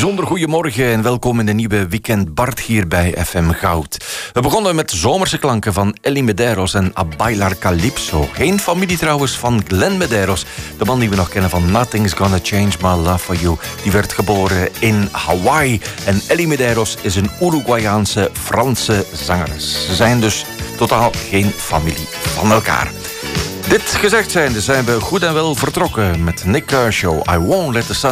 Bijzonder goedemorgen en welkom in de nieuwe Weekend Bart hier bij FM Goud. We begonnen met zomerse klanken van Ellie Medeiros en A Bailar Calypso. Geen familie trouwens van Glenn Medeiros, de man die we nog kennen van Nothing's Gonna Change My Love For You. Die werd geboren in Hawaii en Ellie Medeiros is een Uruguayaanse Franse zangeres. Ze zijn dus totaal geen familie van elkaar. Dit gezegd zijnde zijn we goed en wel vertrokken met Nick Kershaw. I Won't Let The Sun